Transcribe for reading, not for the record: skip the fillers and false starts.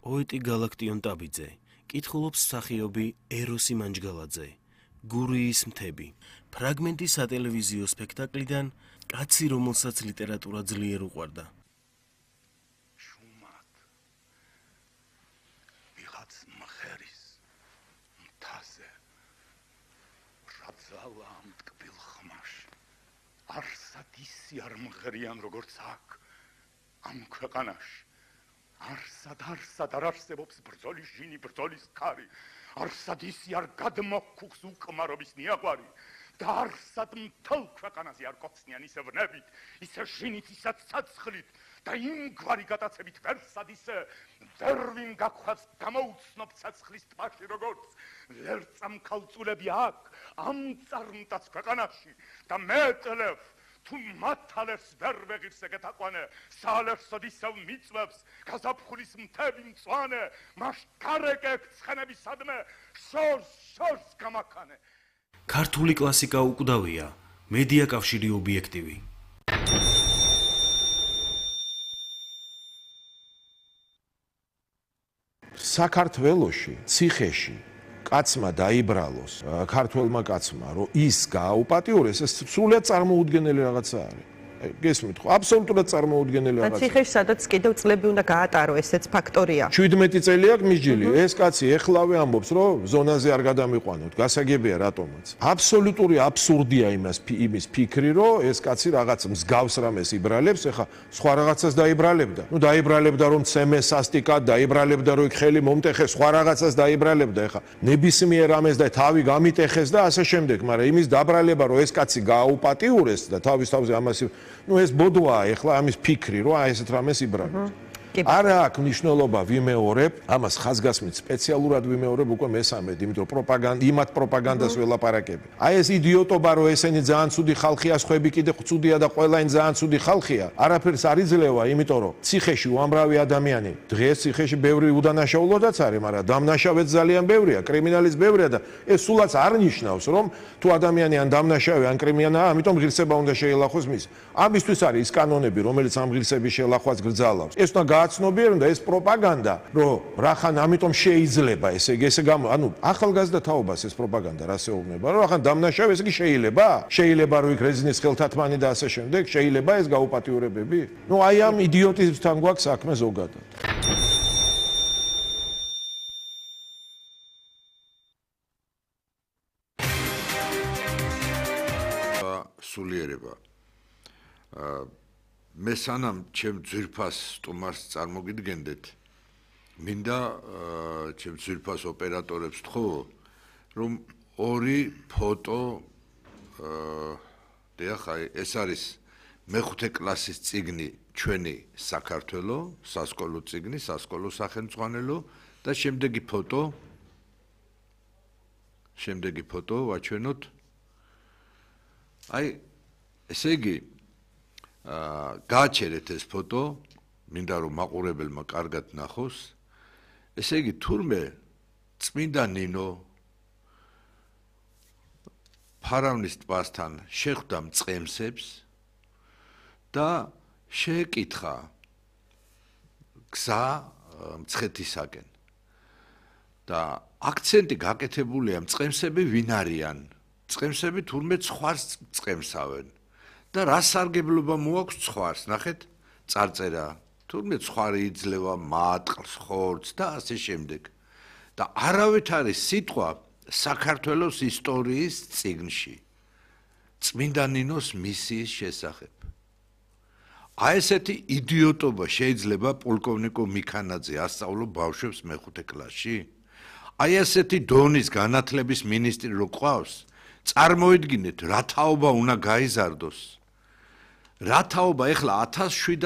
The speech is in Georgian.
პოეტი გალაქტიონ ტაბიძე, კითხულობს მსახიობი ეროსი მანჯგალაძე, გურიის მთები. ფრაგმენტი სატელევიზიო სპექტაკლიდან კაცი, რომელსაც ლიტერატურა ძლიერ უყვარდა. შუმად ვიღაც მღერის მთაზე რაძალა ამ ტკბილ ხმაში არსად ისი არ მღერიან როგორც აქ ამ ქვეყანაში არსად არ არსებობს ბრძოლის ჟინი ბრძოლის ქარი არსად ისი არ გადმოხუხს უკმარობის ნიაღვარი და არსად მთელ ქვეყანაზე არ კოცნიან ისე ვნებით, ისე ჟინით, ისე ცაცხლით და იმგვარი გატაცებით ვერსად ისე ვერ ვინ გაგხვას გამოუცნობ ცაცხლის ტბაში როგორც ლერწამ ქალწულები აქ ამ წარმტაც ქვეყანაში და მეტლევ თუ მათალებს ვერ ვეღირს ეგეთაყვანე საალერსოდ ისევ მიწვევს გაზაფხულის მთები მწვანე მას გარეკებ ცხენებისადმე შორს გამაქანე ქართული კლასიკა უკვდავია, მედია კავშირი ობიექტივი. საქართველოში, ციხეში, კაცმა დაიბრალოს, ქართველმა კაცმა, რომ ის გააუპატიურეს, ეს სრულიად წარმოუდგენელი რაღაცა არის. გესმით ხო? აბსოლუტურად წარმოუდგენელი რაღაცა. ციხეში სადაც კიდევ წლები უნდა გაატარო, ესეც ფაქტორია. 17 წელი აქვს მისჯილი. ეს კაცი ეხლავე ამბობს, რომ ზონაზე არ გადამიყვანოთ. გასაგებია რატომაც. აბსოლუტური აბსურდია იმის ფიქრი, რომ ეს კაცი რაღაც მსგავს რამეს იბრალებს, ეხა სხვა რაღაცას დაიბრალებდა. ნუ დაიბრალებდა რომ ცემე სასტიკად, დაიბრალებდა რომ იქ ხელი მომტეხეს, სხვა რაღაცას დაიბრალებდა, ეხა ნებისმიერ რამეს და თავი გამიტეხეს და ასე შემდეგ, მაგრამ იმის დაბრალება, რომ ეს კაცი გააუპატიურეს და თავის თავზე ამას ну ეს ბოდვაა ეხლა ამის ფიქრი რომ აი ესეთ რამეს იბრალებს. არა აქვს მნიშვნელობა ვიმეორებ, ამას ხაზგასმით სპეციალურად ვიმეორებ უკვე მესამედ, იმიტომ რომ იმათ პროპაგანდას ველაპარაკები. აი ეს იდიოტობა რომ ესენი ძალიან ცუდი ხალხია, სხვები კიდე ცუდია და ყველანი ძალიან ცუდი ხალხია, არაფერს არ იძლევა, იმიტომ რომ ციხეში უამრავი ადამიანი, დღეს ციხეში ბევრი უდანაშაულოდაც არის, მაგრამ დამნაშავეც ძალიან ბევრია, კრიმინალის ბევრია და ეს სულაც არ ნიშნავს, რომ თუ ადამიანი ან დამნაშავე ან კრიმინალია, ამიტომ ღირსება უნდა შეელახოს მის. ამისთვის არის ის კანონები, რომელიც ამ ღირსების შეელახვას გრძალავს. ეს უნდა გააცნობიერონ და ეს პროპაგანდა, რომ რახან ამიტომ შეიძლება ესე ანუ ახალგაზრდა თაობას ეს პროპაგანდა რას ეუბნება, რომ რახან დამნაშავე ესე შეიძლება რომ იქ რეზინის ხელთათმანი და ასე შემდეგ, შეიძლება ეს გაუპატიურებები? ნუ აი ამ იდიოტიზმთან გვაქვს საქმე ზოგადად. სულიერება მე სანამ ჩემ ძვირფას სტუმარს წარმოგიდგენდეთ, მინდა ჩემ ძვირფას ოპერატორებს ვთხოვ, რომ ორი ფოტო ეს არის მეხუთე კლასის წიგნი ჩვენი საქართველო, სასკოლო წიგნი, სასკოლო სახელმძღვანელო და შემდეგი ფოტო ვაჩვენოთ. აი ესე იგი გააჩერეთ ეს ფოტო, მინდა რომ მაყურებელმა კარგად ნახოს. ესე იგი თურმე წმინდა ნინო ფარავნის ტბასთან შეხვდა მწყემსებს და შეეკითხა გზა მცხეთისაკენ. და აქცენტი გაკეთებულია მწყემსები ვინ არიან? მწყემსები თურმე ცხვარს მწყემსავენ. და რა სარგებლობა მოაქვს ცხვარს, ნახეთ, წარწერა. თურმე ცხვარი იძლევა მატყლს, ხორცს და ასე შემდეგ. და არავით არის სიტყვა საქართველოს ისტორიის წიგნში. წმინდა ნინოს მისიის შესახებ. აი ესეთი იდიოტობა შეიძლება პოლკოვნიკო მიქანაძე ასწავლო ბავშვებს მეხუთე კლასში? აი ესეთი დონის განათლების მინისტრი რო ყავს, წარმოიდგინეთ რა თაობა უნდა გაიზარდოს. რა თაობა ეხლა 1700